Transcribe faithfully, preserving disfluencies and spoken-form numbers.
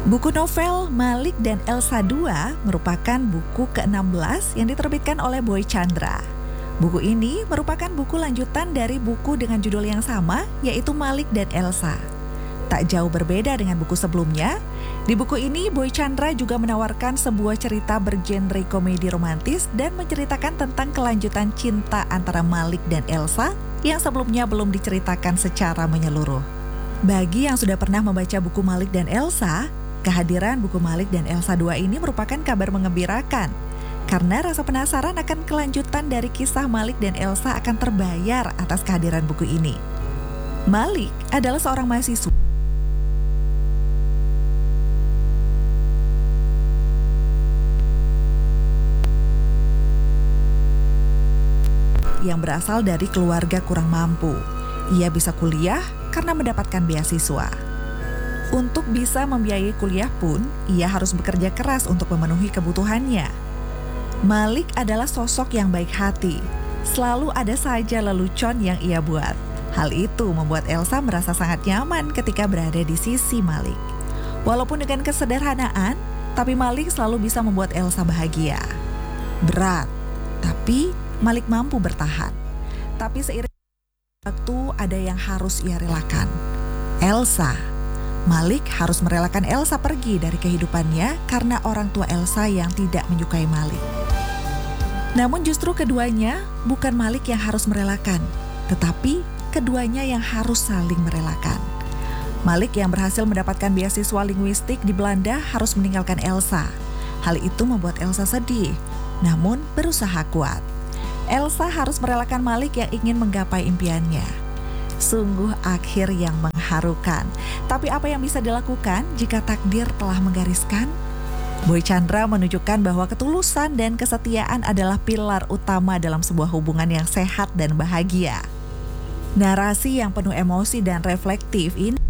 Buku novel Malik dan Elsa dua merupakan buku keenam belas yang diterbitkan oleh Boy Chandra. Buku ini merupakan buku lanjutan dari buku dengan judul yang sama, yaitu Malik dan Elsa. Tak jauh berbeda dengan buku sebelumnya, di buku ini Boy Chandra juga menawarkan sebuah cerita bergenre komedi romantis dan menceritakan tentang kelanjutan cinta antara Malik dan Elsa yang sebelumnya belum diceritakan secara menyeluruh. Bagi yang sudah pernah membaca buku Malik dan Elsa, kehadiran buku Malik dan Elsa dua ini merupakan kabar mengembirakan karena rasa penasaran akan kelanjutan dari kisah Malik dan Elsa akan terbayar atas kehadiran buku ini. Malik adalah seorang mahasiswa yang berasal dari keluarga kurang mampu. Ia bisa kuliah karena mendapatkan beasiswa. Untuk bisa membiayai kuliah pun, ia harus bekerja keras untuk memenuhi kebutuhannya. Malik adalah sosok yang baik hati. Selalu ada saja lelucon yang ia buat. Hal itu membuat Elsa merasa sangat nyaman ketika berada di sisi Malik. Walaupun dengan kesederhanaan, tapi Malik selalu bisa membuat Elsa bahagia. Berat, tapi Malik mampu bertahan. Tapi seiring waktu ada yang harus ia relakan. Elsa. Malik harus merelakan Elsa pergi dari kehidupannya karena orang tua Elsa yang tidak menyukai Malik. Namun justru keduanya bukan Malik yang harus merelakan, tetapi keduanya yang harus saling merelakan. Malik yang berhasil mendapatkan beasiswa linguistik di Belanda harus meninggalkan Elsa. Hal itu membuat Elsa sedih, namun berusaha kuat. Elsa harus merelakan Malik yang ingin menggapai impiannya. Sungguh akhir yang mengharukan. Tapi apa yang bisa dilakukan jika takdir telah menggariskan? Boy Chandra menunjukkan bahwa ketulusan dan kesetiaan adalah pilar utama dalam sebuah hubungan yang sehat dan bahagia. Narasi yang penuh emosi dan reflektif ini